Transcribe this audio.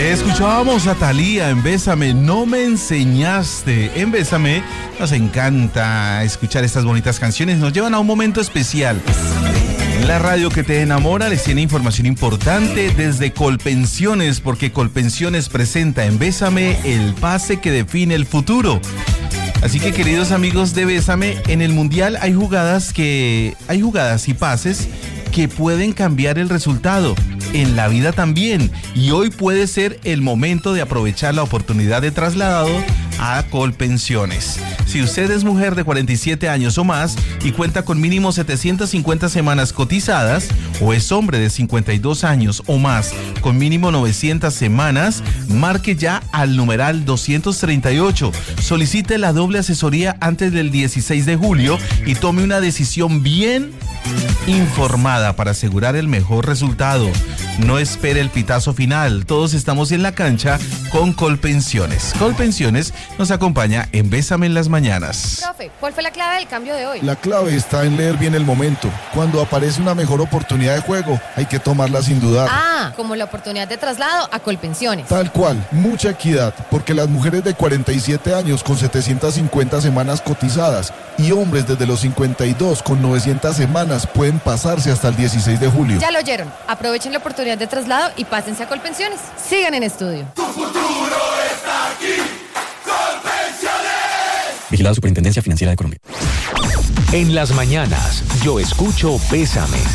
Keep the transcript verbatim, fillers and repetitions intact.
Escuchábamos a Thalía en Bésame, no me enseñaste. En Bésame nos encanta escuchar estas bonitas canciones, nos llevan a un momento especial. La radio que te enamora les tiene información importante desde Colpensiones, porque Colpensiones presenta en Bésame el pase que define el futuro. Así que, queridos amigos de Bésame, en el Mundial hay jugadas que hay jugadas y pases que pueden cambiar el resultado. En la vida también, y hoy puede ser el momento de aprovechar la oportunidad de traslado a Colpensiones. Si usted es mujer de cuarenta y siete años o más y cuenta con mínimo setecientas cincuenta semanas cotizadas, o es hombre de cincuenta y dos años o más con mínimo novecientas semanas, marque ya al numeral doscientos treinta y ocho, solicite la doble asesoría antes del dieciséis de julio y tome una decisión bien informada para asegurar el mejor resultado. No espere el pitazo final, todos estamos en la cancha con Colpensiones. Colpensiones nos acompaña en Bésame en las mañanas. Profe, ¿cuál fue la clave del cambio de hoy? La clave está en leer bien el momento. Cuando aparece una mejor oportunidad de juego, hay que tomarla sin dudar. Ah, como la oportunidad de traslado a Colpensiones. Tal cual, mucha equidad, porque las mujeres de cuarenta y siete años con setecientas cincuenta semanas cotizadas y hombres desde los cincuenta y dos con novecientas semanas pueden pasarse hasta el dieciséis de julio. Ya lo oyeron, aprovechen la oportunidad de traslado y pásense a Colpensiones. Sigan en estudio. Tu futuro está aquí. Colpensiones. Vigilado Superintendencia Financiera de Colombia. En las mañanas, yo escucho Bésame.